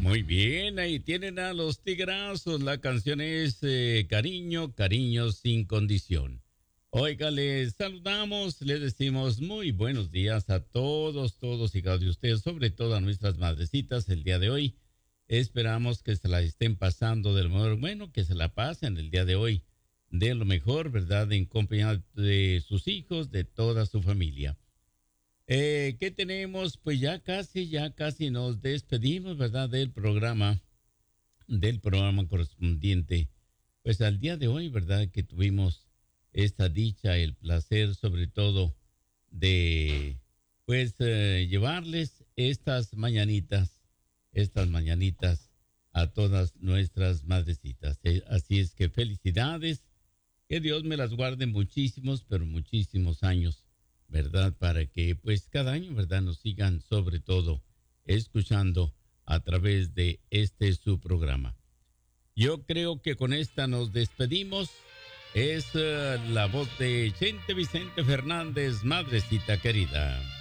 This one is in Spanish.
Muy bien, ahí tienen a los Tigrazos. La canción es Cariño, cariño sin condición. Oiga, les saludamos, les decimos muy buenos días a todos y cada uno de ustedes, sobre todo a nuestras madrecitas el día de hoy. Esperamos que se la estén pasando de lo mejor, bueno, que se la pasen el día de hoy de lo mejor, ¿verdad? En compañía de sus hijos, de toda su familia. ¿Qué tenemos? Pues ya casi nos despedimos, ¿verdad? Del programa correspondiente. Pues al día de hoy, ¿verdad? Que tuvimos esta dicha, el placer sobre todo de, pues, llevarles estas mañanitas a todas nuestras madrecitas. Así es que felicidades, que Dios me las guarde muchísimos, pero muchísimos años, ¿verdad? Para que pues cada año, ¿verdad? Nos sigan sobre todo escuchando a través de su programa. Yo creo que con esta nos despedimos. Es la voz de Chente Vicente Fernández, madrecita querida.